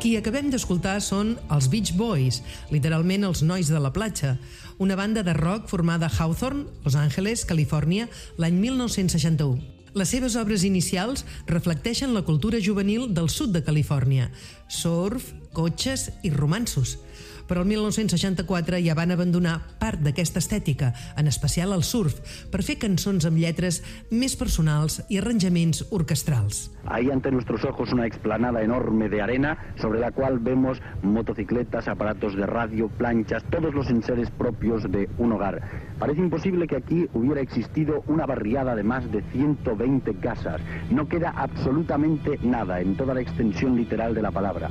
Qui acabem d'escoltar són els Beach Boys, literalment els nois de la platja, una banda de rock formada a Hawthorne, Los Angeles, Califòrnia, l'any 1961. Les seves obres inicials reflecteixen la cultura juvenil del sud de Califòrnia: surf, cotxes i romanços. Però el 1964 ja van abandonar part d'aquesta estètica, en especial el surf, per fer cançons amb lletres més personals i arranjaments orquestrals. Ahí ante nuestros ojos una explanada enorme de arena sobre la cual vemos motocicletas, aparatos de radio, planchas, todos los enseres propios de un hogar. Parece imposible que aquí hubiera existido una barriada de más de 120 casas. No queda absolutamente nada en toda la extensión literal de la palabra.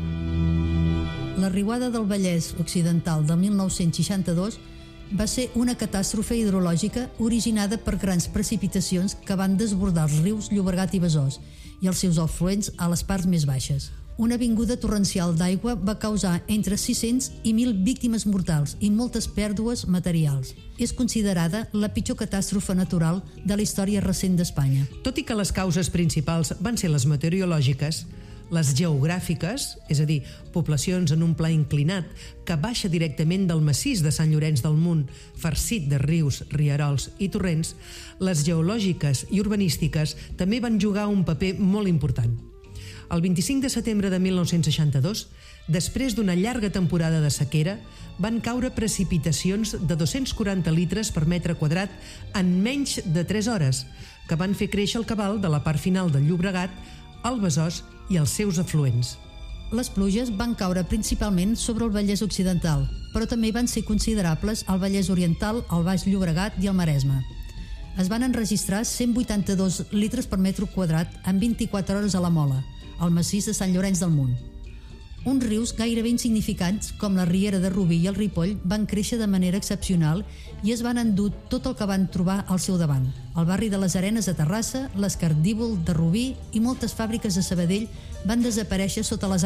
La riuada del Vallès Occidental del 1962 va ser una catàstrofe hidrològica originada per grans precipitacions que van desbordar els rius Llobregat i Besòs i els seus afluents a les parts més baixes. Una vinguda torrencial d'aigua va causar entre 600 i 1.000 víctimes mortals i moltes pèrdues materials. És considerada la pitjor catàstrofe natural de la història recent d'Espanya. Tot i que les causes principals van ser les meteorològiques, les geogràfiques, és a dir, poblacions en un pla inclinat que baixa directament del massís de Sant Llorenç del Munt, farcit de rius, rierols i torrents, les geològiques i urbanístiques també van jugar un paper molt important. El 25 de setembre de 1962, després d'una llarga temporada de sequera, van caure precipitacions de 240 litres per metre quadrat en menys de 3 hores, que van fer créixer el cabal de la part final del Llobregat, el Besòs i els seus afluents. Les pluges van caure principalment sobre el Vallès Occidental, però també van ser considerables al Vallès Oriental, al Baix Llobregat i al Maresme. Es van enregistrar 182 litres per metre quadrat en 24 hores a la Mola, al massís de Sant Llorenç del Munt. Uns rius gairebé insignificants, com la Riera de Rubí i el Ripoll, van créixer de manera excepcional i es van endur tot el que van trobar al seu davant. El barri de les Arenes a Terrassa, l'Escardívol de Rubí i moltes fàbriques de Sabadell van desaparèixer sota les